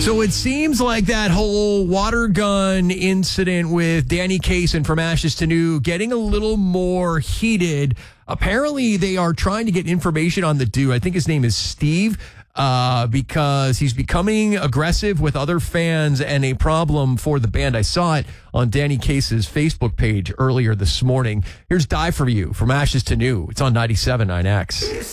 So it seems like that whole water gun incident with Danny Kaysen from Ashes to New getting a little more heated. Apparently, they are trying to get information on the dude. I think his name is Steve, because he's becoming aggressive with other fans and a problem for the band. I saw it on Danny Kaysen's Facebook page earlier this morning. Here's Die For You from Ashes to New. It's on 97.9X.